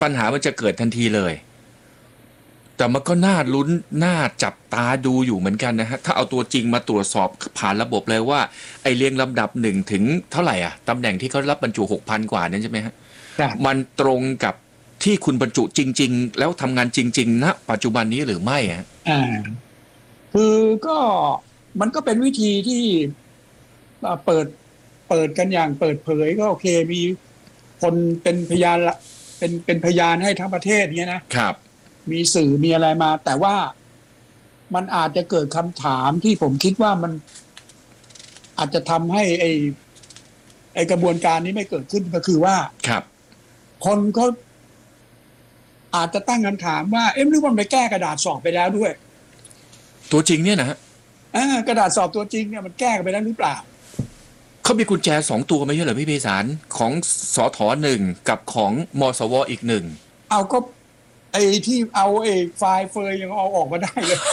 ปัญหามันจะเกิดทันทีเลยแต่มันก็น่าลุ้นน่าจับตาดูอยู่เหมือนกันนะฮะถ้าเอาตัวจริงมาตรวจสอบผ่านระบบเลยว่าไอเรียงลำดับ1 ถึงเท่าไหร่อ่ะตำแหน่งที่เขารับบรรจุ 6,000 กว่านั้นใช่ไหมฮะมันตรงกับที่คุณบรรจุจริงๆแล้วทำงานจริงๆณปัจจุบันนี้หรือไม่ฮะคือก็มันก็เป็นวิธีที่เปิดกันอย่างเปิดเผยก็โอเคมีคนเป็นพยานเป็นพยานให้ทั้งประเทศเนี้ยนะครับมีสื่อมีอะไรมาแต่ว่ามันอาจจะเกิดคำถามที่ผมคิดว่ามันอาจจะทำให้ไอกระบวนการนี้ไม่เกิดขึ้นก็คือว่าครับคนเขาอาจจะตั้งคำถามว่าหรือมันไปแก้กระดาษสอบไปแล้วด้วยตัวจริงเนี่ยนะฮะกระดาษสอบตัวจริงเนี่ยมันแก้กันไปแล้วหรือเปล่าเขามีกุญแจ2 ตัวไม่ใช่เหรอพี่ไพศาลของสถ1กับของมสวอีก1 เอาก็ไอ้ที่เอาไฟล์เฟยยังเอาออกมาได้เลย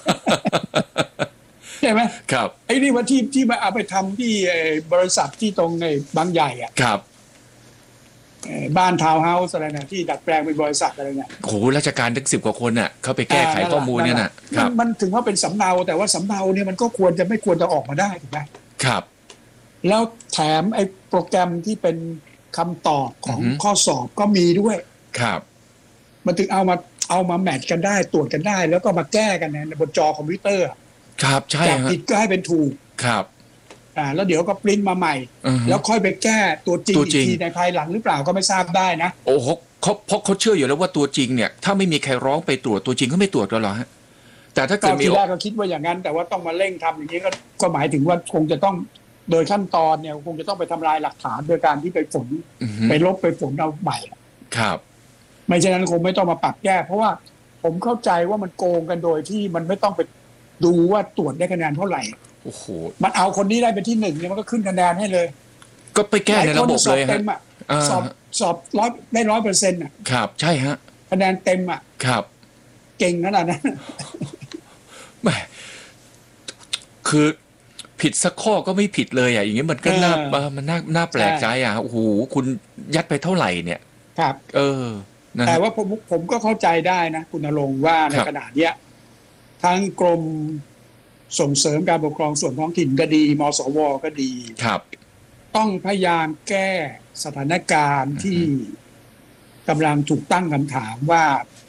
ใช่ไหมครับไอ้นี่ว่าที่มาเอาไปทำที่บริษัทที่ตรงในบางใหญ่อ่ะครับบ้านทาวน์เฮาส์อะไรนะที่ดัดแปลงเป็นบริษัทอะไรเนี่ยโหราชการทั้ง10 กว่าคนน่ะเขาไปแก้ไขข้อมูลเนี่ยน่ะมันถึงว่าเป็นสำเนาแต่ว่าสำเนาเนี่ยมันก็ไม่ควรจะออกมาได้ถูกไหมครับแล้วแถมไอ้โปรแกรมที่เป็นคำตอบของข้อสอบก็มีด้วยครับมันถึงเอามาแมทช์กันได้ตรวจกันได้แล้วก็มาแก้กันในบนจอคอมพิวเตอร์ครับใช่จากผิดก็ให้เป็นถูกครับแล้วเดี๋ยวก็ปริ้นมาใหม่แล้วค่อยไปแก้ตัวจริงอีกทีในภายหลังหรือเปล่าก็ไม่ทราบได้นะโอ้โหเพราะเขาเชื่ออยู่แล้วว่าตัวจริงเนี่ยถ้าไม่มีใครร้องไปตรวจตัวจริงก็ไม่ตรวจกันหรอฮะแต่ถ้าเกิดมีทีแรกก็คิดว่าอย่างนั้นแต่ว่าต้องมาเร่งทำอย่างนี้ก็หมายถึงว่าคงจะต้องโดยขั้นตอนเนี่ยคงจะต้องไปทำลายหลักฐานโดยการที่ไปฝนไปลบไปฝนเอาใหม่ครับไม่เช่นนั้นคงไม่ต้องมาปรับแก้เพราะว่าผมเข้าใจว่ามันโกงกันโดยที่มันไม่ต้องไปดูว่าตรวจได้คะแนนเท่าไหร่โอ้โหมันเอาคนนี้ได้เป็นที่1เนี่ยมันก็ขึ้นคะแนนให้เลยก็ไปแก้ในระบบเลยฮะสอบได้100%อ่ะครับใช่ฮะคะแนนเต็มอ่ะครับเก่งขนาดนั้นแหมคือผิดสักข้อก็ไม่ผิดเลยอ่ะอย่างเงี้ยมันก็น่าแปลกใจอ่ะโอ้โหคุณยัดไปเท่าไหร่เนี่ยครับแต่ว่าผมก็เข้าใจได้นะคุณณรงค์ว่าในขณะเนี้ยทั้งกรมส่งเสริมการปกครองส่วนท้องถิ่นก็ดีมสวก็ดีครับต้องพยายามแก้สถานการณ์ที่กำลังถูกตั้งคำถามว่า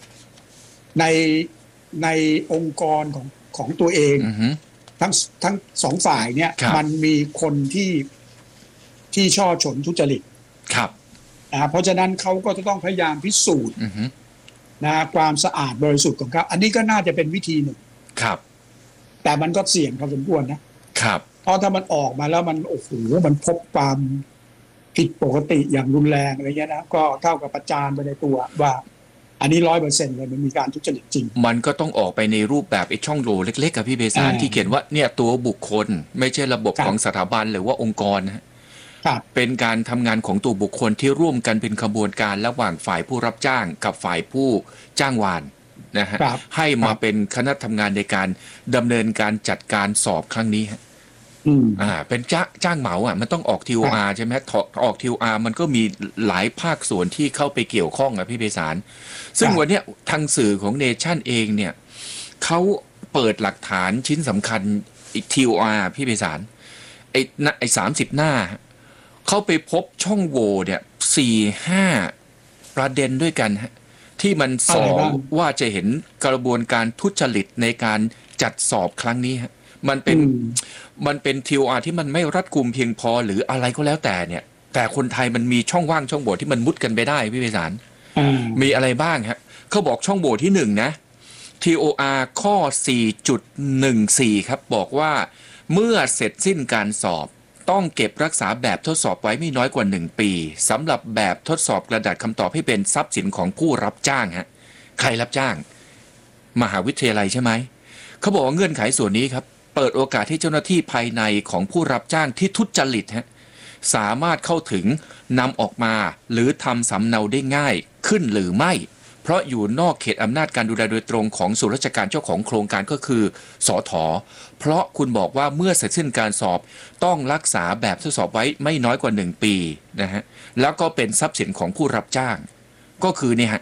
ในองค์กรของตัวเองทั้ง2 ฝ่ายเนี่ยมันมีคนที่ช่อฉนทุจริตครับเพราะฉะนั้นเขาก็จะต้องพยายามพิสูจน์ความสะอาดบริสุทธิ์ของเขาอันนี้ก็น่าจะเป็นวิธีหนึ่งครับแต่มันก็เสี่ยงพอสมควรนะครับเพราะถ้ามันออกมาแล้วมันโอ้โหมันพบความผิดปกติอย่างรุนแรงอะไรเงี้ยนะก็เท่ากับประจานไปในตัวว่าอันนี้100%เลยมันมีการทุจริตจริงมันก็ต้องออกไปในรูปแบบไอ้ช่องโหว่เล็กๆกับพี่เบสานที่เขียนว่าเนี่ยตัวบุคคลไม่ใช่ระบบของสถาบันหรือว่าองค์กรนะเป็นการทำงานของตัวบุคคลที่ร่วมกันเป็นขบวนการระหว่างฝ่ายผู้รับจ้างกับฝ่ายผู้จ้างวานนะฮะให้มาเป็นคณะทำงานในการดำเนินการจัดการสอบครั้งนี้ฮะเป็นจ้างเหมามันต้องออก TOR ใช่ไหมออก TOR มันก็มีหลายภาคส่วนที่เข้าไปเกี่ยวข้องพี่ไพศาลซึ่งวันนี้ทางสื่อของเนชั่นเองเนี่ยเขาเปิดหลักฐานชิ้นสำคัญอีก TOR พี่ไพศาลไอ้30 หน้าเข้าไปพบช่องโหว่เนี่ย4-5 ประเด็นด้วยกันฮะที่มันสอบว่าจะเห็นกระบวนการทุจริตในการจัดสอบครั้งนี้ฮะมันเป็น TOR ที่มันไม่รัดกุมเพียงพอหรืออะไรก็แล้วแต่เนี่ยแต่คนไทยมันมีช่องว่างช่องโหว่ที่มันมุดกันไปได้พี่ไพศาลมีอะไรบ้างฮะเขาบอกช่องโหว่ที่1นะ TOR ข้อ 4.14 ครับบอกว่าเมื่อเสร็จสิ้นการสอบต้องเก็บรักษาแบบทดสอบไว้ไม่น้อยกว่า1 ปีสำหรับแบบทดสอบกระดาษคำตอบให้เป็นทรัพย์สินของผู้รับจ้างฮะใครรับจ้างมหาวิทยาลัยใช่ไหมเขาบอกว่าเงื่อนไขส่วนนี้ครับเปิดโอกาสให้เจ้าหน้าที่ภายในของผู้รับจ้างที่ทุจริตฮะสามารถเข้าถึงนำออกมาหรือทำสำเนาได้ง่ายขึ้นหรือไม่เพราะอยู่นอกเขตอำนาจการดูแลโดยตรงของส่วนราชการเจ้าของโครงการก็คือสถ.เพราะคุณบอกว่าเมื่อเสร็จสิ้นการสอบต้องรักษาแบบทดสอบไว้ไม่น้อยกว่า1 ปีนะฮะแล้วก็เป็นทรัพย์สินของผู้รับจ้างก็คือเนี่ยฮะ